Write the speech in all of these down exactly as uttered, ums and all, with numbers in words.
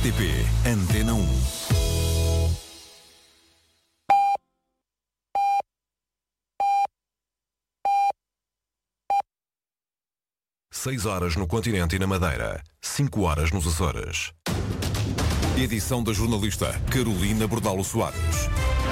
T P Antena um. Seis horas no continente e na Madeira. Cinco horas nos Açores. Edição da jornalista Carolina Bordalo Soares.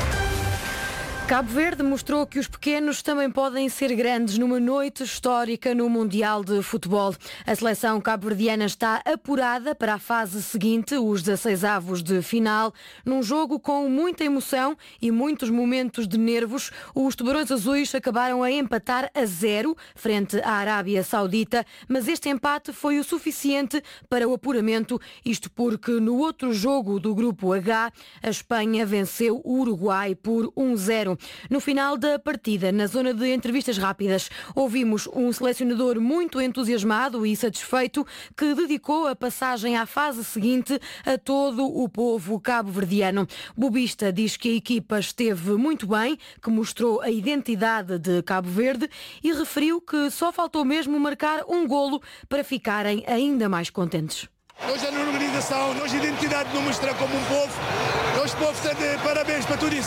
Cabo Verde mostrou que os pequenos também podem ser grandes numa noite histórica no Mundial de Futebol. A seleção cabo-verdiana está apurada para a fase seguinte, os dezasseis avos de final. Num jogo com muita emoção e muitos momentos de nervos, os Tubarões Azuis acabaram a empatar a zero frente à Arábia Saudita, mas este empate foi o suficiente para o apuramento, isto porque no outro jogo do Grupo H, a Espanha venceu o Uruguai por um zero. No final da partida, na zona de entrevistas rápidas, ouvimos um selecionador muito entusiasmado e satisfeito que dedicou a passagem à fase seguinte a todo o povo cabo-verdiano. Bobista diz que a equipa esteve muito bem, que mostrou a identidade de Cabo Verde e referiu que só faltou mesmo marcar um golo para ficarem ainda mais contentes. Nós, na organização, nós, a identidade de nos mostrar como um povo, nós, povo, está de parabéns para tudo isso.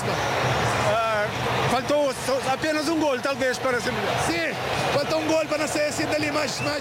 Ah, faltou apenas um gol, talvez, para ser melhor. Sim, faltou um gol para não ser assim dali mais, mais,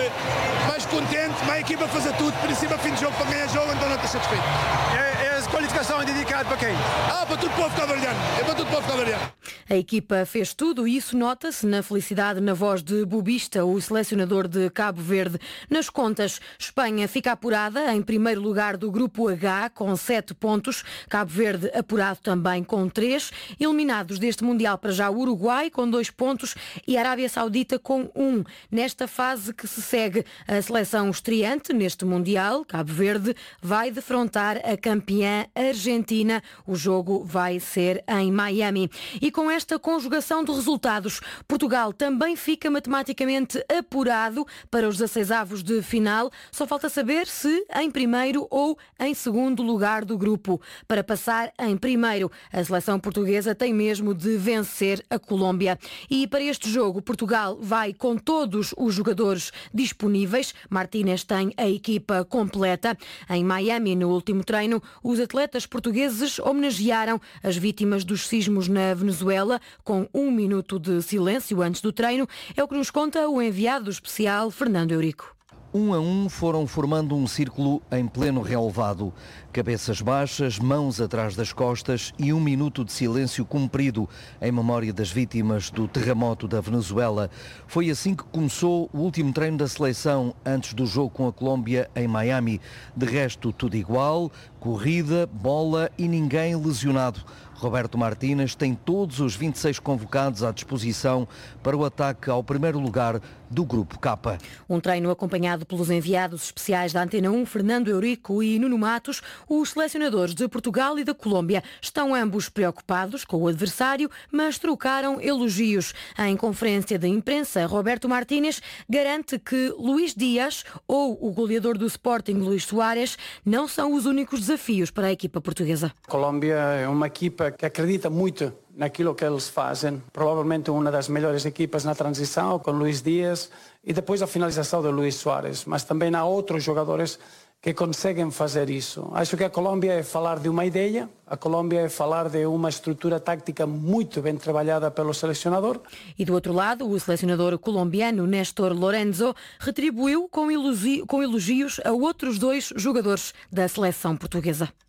mais contente, mas a equipa fazer tudo, por cima, fim de jogo, para ganhar jogo, então não está satisfeito. É, é a qualificação é dedicada para quem? Ah, para todo o povo cabo-verdiano. É para todo o povo cabo-verdiano. A equipa fez tudo e isso nota-se na felicidade na voz de Bobista, o selecionador de Cabo Verde. Nas contas, Espanha fica apurada em primeiro lugar do Grupo H com sete pontos. Cabo Verde apurado também com três. Eliminados deste Mundial para já o Uruguai com dois pontos e a Arábia Saudita com um. Nesta fase que se segue, a seleção estreante neste Mundial, Cabo Verde, vai defrontar a campeã Argentina. O jogo vai ser em Miami. E com esta conjugação de resultados, Portugal também fica matematicamente apurado para os dezasseis avos de final. Só falta saber se em primeiro ou em segundo lugar do grupo. Para passar em primeiro, a seleção portuguesa tem mesmo de vencer a Colômbia. E para este jogo, Portugal vai com todos os jogadores disponíveis. Martínez tem a equipa completa. Em Miami, no último treino, os atletas portugueses homenagearam as vítimas dos sismos na Venezuela com um minuto de silêncio antes do treino. É o que nos conta o enviado especial Fernando Eurico. Um a um foram formando um círculo em pleno relevado. Cabeças baixas, mãos atrás das costas e um minuto de silêncio cumprido em memória das vítimas do terremoto da Venezuela. Foi assim que começou o último treino da seleção antes do jogo com a Colômbia em Miami. De resto, tudo igual, corrida, bola e ninguém lesionado. Roberto Martínez tem todos os vinte e seis convocados à disposição para o ataque ao primeiro lugar do Grupo K. Um treino acompanhado pelos enviados especiais da Antena um, Fernando Eurico e Nuno Matos. Os selecionadores de Portugal e da Colômbia estão ambos preocupados com o adversário, mas trocaram elogios. Em conferência de imprensa, Roberto Martínez garante que Luís Dias ou o goleador do Sporting, Luís Soares, não são os únicos desafios para a equipa portuguesa. A Colômbia é uma equipa que acredita muito naquilo que eles fazem. Provavelmente uma das melhores equipas na transição, com Luís Dias e depois a finalização de Luís Soares. Mas também há outros jogadores que conseguem fazer isso. Acho que a Colômbia é falar de uma ideia, a Colômbia é falar de uma estrutura tática muito bem trabalhada pelo selecionador. E do outro lado, o selecionador colombiano Néstor Lorenzo retribuiu com elogios a outros dois jogadores da seleção portuguesa.